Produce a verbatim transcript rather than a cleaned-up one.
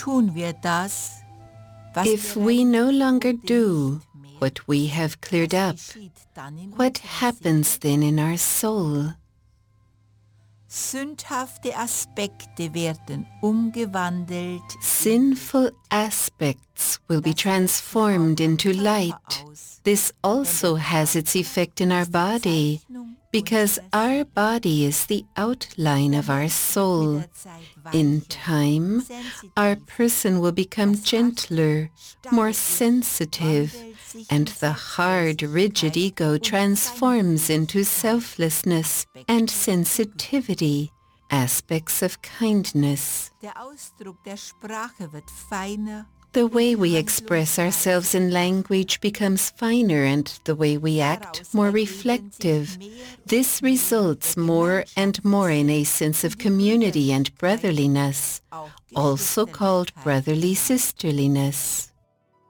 tun wir das, was If wir we no rein longer wurde do nicht mehr, what we have cleared was up, geschieht dann in what unserer happens Seele? then in our soul? Sündhafte Aspekte werden umgewandelt Sinful aspects will be transformed into light. This also has its effect in our body, because our body is the outline of our soul. In time, our person will become gentler, more sensitive, and the hard, rigid ego transforms into selflessness and sensitivity, aspects of kindness. Der Ausdruck der Sprache wird feiner. The way we express ourselves in language becomes finer, and the way we act more reflective. This results more and more in a sense of community and brotherliness, also called brotherly sisterliness.